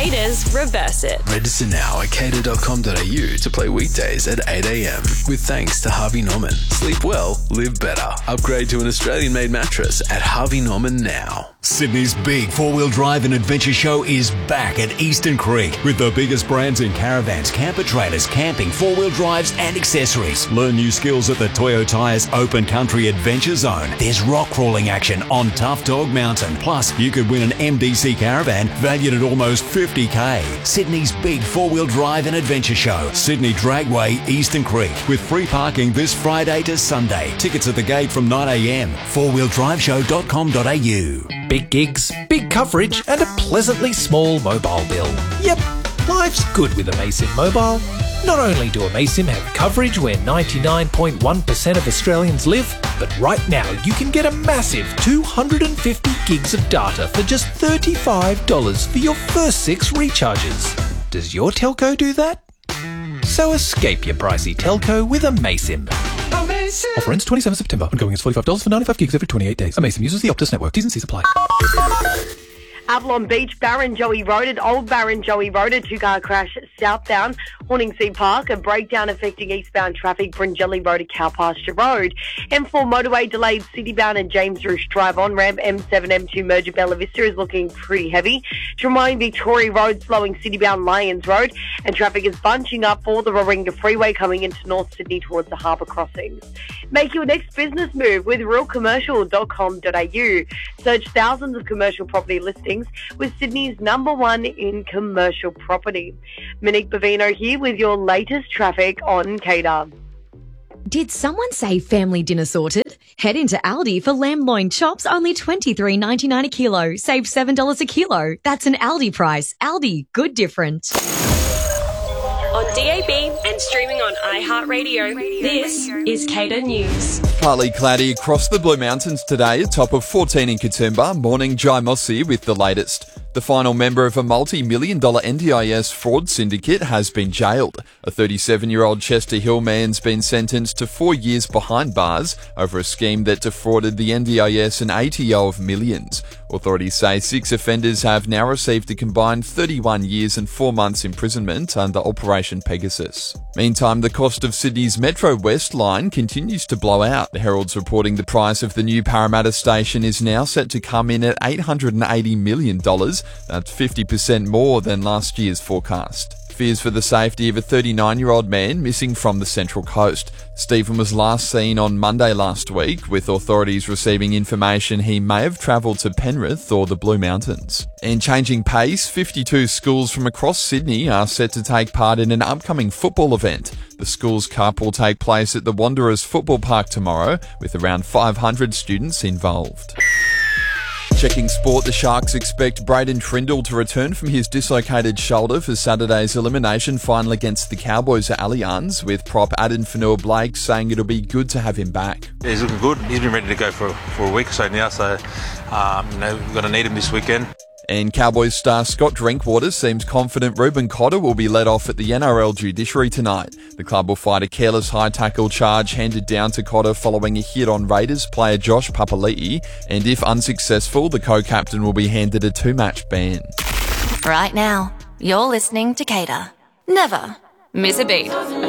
Cater's Reverse It. Register now at cater.com.au to play weekdays at 8 a.m. with thanks to Harvey Norman. Sleep well, live better. Upgrade to an Australian-made mattress at Harvey Norman now. Sydney's big four-wheel drive and adventure show is back at Eastern Creek with the biggest brands in caravans, camper trailers, camping, four-wheel drives and accessories. Learn new skills at the Toyo Tyres Open Country Adventure Zone. There's rock crawling action on Tough Dog Mountain. Plus, you could win an MDC caravan valued at almost $50,000. Sydney's big four-wheel drive and adventure show. Sydney Dragway, Eastern Creek, with free parking this Friday to Sunday. Tickets at the gate from 9 a.m. fourwheeldriveshow.com.au. Big gigs, big coverage, and a pleasantly small mobile bill. Yep, life's good with Amaysim Mobile. Not only do Amaysim have coverage where 99.1% of Australians live, but right now you can get a massive 250 gigs of data for just $35 for your first 6 recharges. Does your telco do that? So escape your pricey telco with Amaysim. Offer ends 27 September. Ongoing is $45 for 95 gigs every 28 days. Amaysim uses the Optus network. T's and C's apply. Avalon Beach, Barrenjoey Road and Old Barrenjoey Road, a 2-car crash southbound, Horningsea Park, a breakdown affecting eastbound traffic, Bryngelly Road to Cow Pasture Road. M4 motorway delayed citybound and James Roosh Drive on-ramp, M7, M2 merger Bella Vista is looking pretty heavy. Drumline Victoria Road slowing citybound Lyons Road, and traffic is bunching up for the Warringah Freeway coming into North Sydney towards the harbour crossings. Make your next business move with realcommercial.com.au. Search thousands of commercial property listings with Sydney's #1 in commercial property. Monique Bavino here with your latest traffic on Cater. Did someone say family dinner sorted? Head into Aldi for lamb loin chops, only $23.99 a kilo. Save $7 a kilo. That's an Aldi price. Aldi, good different. On DAB and streaming on iHeartRadio, this is Cater News. Partly cloudy across the Blue Mountains today, a top of 14 in Katoomba. Morning, Jai Mossy with the latest. The final member of a multi-million-dollar NDIS fraud syndicate has been jailed. A 37-year-old Chester Hill man's been sentenced to 4 years behind bars over a scheme that defrauded the NDIS and ATO of millions. Authorities say 6 offenders have now received a combined 31 years and 4 months imprisonment under Operation Pegasus. Meantime, the cost of Sydney's Metro West line continues to blow out. The Herald's reporting the price of the new Parramatta station is now set to come in at $880 million. That's 50% more than last year's forecast. Fears for the safety of a 39-year-old man missing from the Central Coast. Stephen was last seen on Monday last week, with authorities receiving information he may have travelled to Penrith or the Blue Mountains. And changing pace, 52 schools from across Sydney are set to take part in an upcoming football event. The Schools Cup will take place at the Wanderers Football Park tomorrow, with around 500 students involved. Checking sport, the Sharks expect Braden Trindle to return from his dislocated shoulder for Saturday's elimination final against the Cowboys at Allianz, with prop Aden Fanua-Blake saying it'll be good to have him back. Yeah, he's looking good. He's been ready to go for a week or so now, so we're going to need him this weekend. And Cowboys star Scott Drinkwater seems confident Ruben Cotter will be let off at the NRL judiciary tonight. The club will fight a careless high tackle charge handed down to Cotter following a hit on Raiders player Josh Papali'i, and if unsuccessful, the co-captain will be handed a 2-match ban. Right now, you're listening to Cater. Never miss a beat.